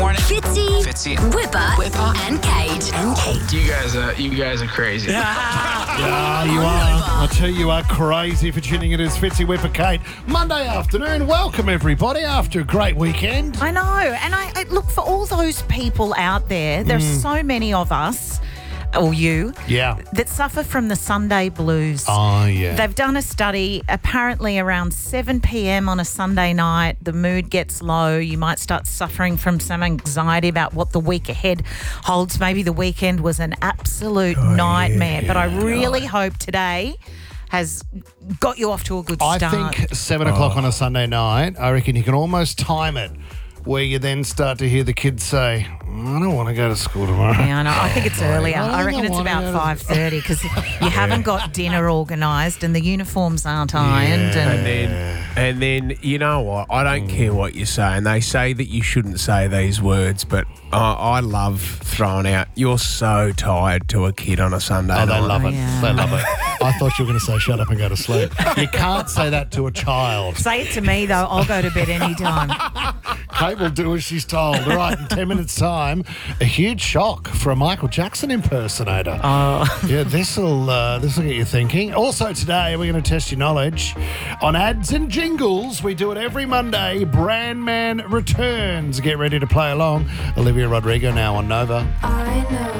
morning. Fitzy, Whipper, and Kate. You guys are crazy. Yeah, you are. I tell you are crazy for tuning in as Fitzy, Whipper, Kate. Monday afternoon. Welcome, everybody, after a great weekend. I know. And I look, for all those people out there, there's so many of us, or you, that suffer from the Sunday blues. Oh, yeah. They've done a study. Apparently around 7 p.m. on a Sunday night, the mood gets low. You might start suffering from some anxiety about what the week ahead holds. Maybe the weekend was an absolute nightmare. But I really hope today has got you off to a good start. I think 7 o'clock on a Sunday night, I reckon you can almost time it where you then start to hear the kids say, I don't want to go to school tomorrow. Yeah, I know. I think it's earlier. I reckon it's wanna about go to- 5:30 because you haven't got dinner organised and the uniforms aren't ironed. And then, you know what? I don't care what you say. And they say that you shouldn't say these words, but I love throwing out, you're so tired to a kid on a Sunday night. They love it. Yeah. They love it. I thought you were going to say shut up and go to sleep. You can't say that to a child. Say it to me, though. I'll go to bed anytime. Kate will do as she's told. All right, in 10 minutes' time, a huge shock for a Michael Jackson impersonator. Yeah, this'll get you thinking. Also today, we're going to test your knowledge on ads and jingles. We do it every Monday. Brandman returns. Get ready to play along. Olivia Rodrigo now on Nova. I know